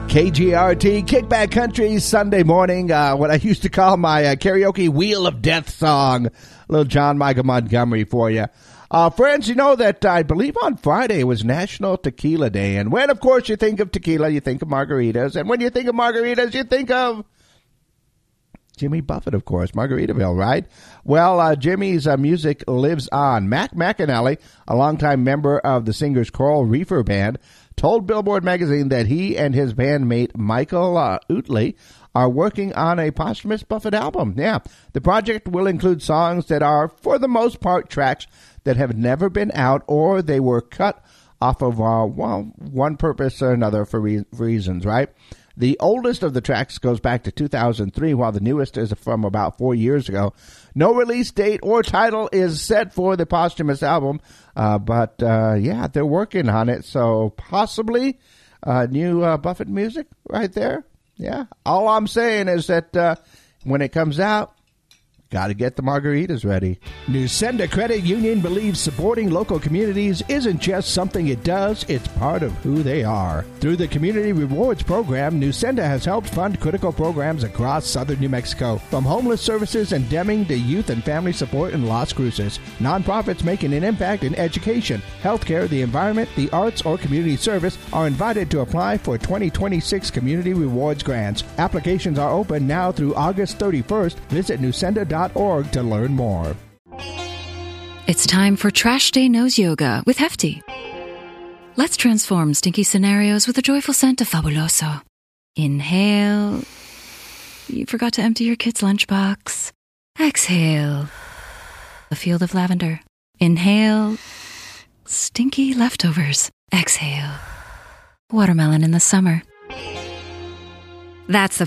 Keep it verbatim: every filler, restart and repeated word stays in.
K G R T, Kickback Country, Sunday morning, uh, what I used to call my uh, karaoke Wheel of Death song. A little John Michael Montgomery for you. Uh, friends, you know that I believe on Friday was National Tequila Day. And when, of course, you think of tequila, you think of margaritas. And when you think of margaritas, you think of Jimmy Buffett, of course, Margaritaville, right? Well, uh, Jimmy's uh, music lives on. Mac McAnally, a longtime member of the Singers Coral Reefer Band, told Billboard magazine that he and his bandmate Michael uh, Utley are working on a posthumous Buffett album. Yeah, the project will include songs that are, for the most part, tracks that have never been out or they were cut off of, uh, well, one purpose or another for, re- for reasons, right? The oldest of the tracks goes back to two thousand three, while the newest is from about four years ago. No release date or title is set for the posthumous album, uh, but, uh, yeah, they're working on it, so possibly uh, new uh, Buffett music right there. Yeah, all I'm saying is that uh, when it comes out, got to get the margaritas ready. Nusenda Credit Union believes supporting local communities isn't just something it does, it's part of who they are. Through the Community Rewards Program, Nusenda has helped fund critical programs across southern New Mexico, from homeless services in Deming to youth and family support in Las Cruces. Nonprofits making an impact in education, healthcare, the environment, the arts, or community service are invited to apply for twenty twenty-six Community Rewards grants. Applications are open now through August thirty-first. Visit nusenda dot org to learn more. It's time for Trash Day Nose Yoga with Hefty. Let's transform stinky scenarios with a joyful scent of Fabuloso. Inhale. You forgot to empty your kid's lunchbox. Exhale. A field of lavender. Inhale. Stinky leftovers. Exhale. Watermelon in the summer. That's the